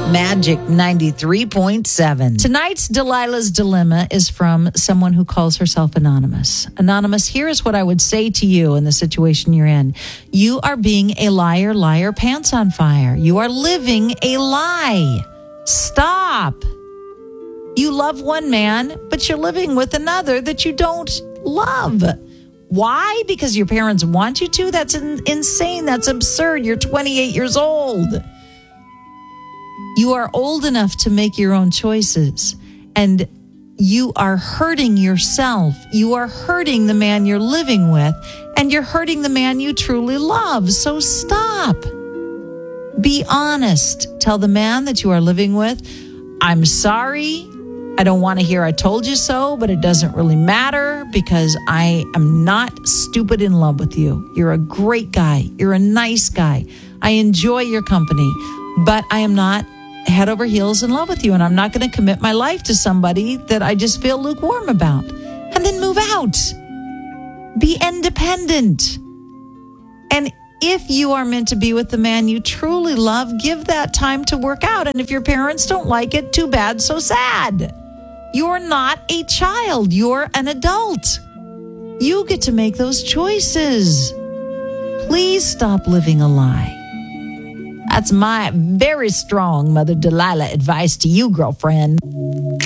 Magic 93.7. Tonight's Delilah's Dilemma is from someone who calls herself Anonymous. Anonymous, here is what I would say to you in the situation you're in. You are being a liar, liar, pants on fire. You are living a lie. Stop. You love one man, but you're living with another that you don't love. Why? Because your parents want you to? That's insane. That's absurd. You're 28 years old. You are old enough to make your own choices, and you are hurting yourself. You are hurting the man you're living with, and you're hurting the man you truly love. So stop. Be honest. Tell the man that you are living with, I'm sorry. I don't want to hear I told you so, but it doesn't really matter because I am not stupid in love with you. You're a great guy. You're a nice guy. I enjoy your company, but I am not head over heels in love with you, and I'm not going to commit my life to somebody that I just feel lukewarm about. And then move out. Be independent. And if you are meant to be with the man you truly love, give that time to work out. And if your parents don't like it, too bad, so sad. You're not a child. You're an adult. You get to make those choices. Please stop living a lie. That's my very strong Mother Delilah advice to you, girlfriend.